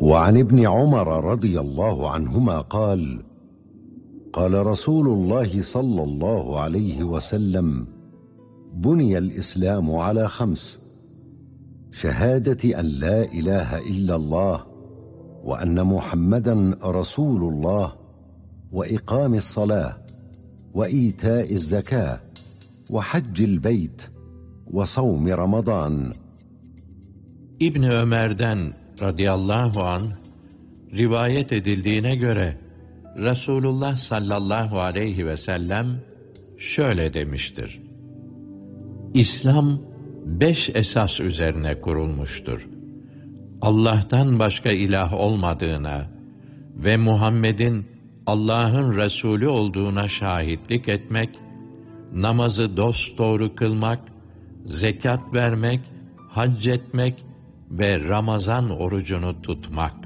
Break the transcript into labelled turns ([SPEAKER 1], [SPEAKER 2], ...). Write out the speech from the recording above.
[SPEAKER 1] وعن ابن عمر رضي الله عنهما قال: قال رسول الله صلى الله عليه وسلم: بني الإسلام على 5: شهادة أن لا إله إلا الله وأن محمدا رسول الله وإقام الصلاة وإيتاء الزكاة وحج البيت وصوم رمضان.
[SPEAKER 2] İbn Ömer'den radıyallahu anh rivayet edildiğine göre Resulullah sallallahu aleyhi ve sellem şöyle demiştir: İslam 5 esas üzerine kurulmuştur. Allah'tan başka ilah olmadığına ve Muhammed'in Allah'ın Resulü olduğuna şahitlik etmek, namazı dosdoğru kılmak, zekat vermek, hac etmek ve Ramazan orucunu tutmak.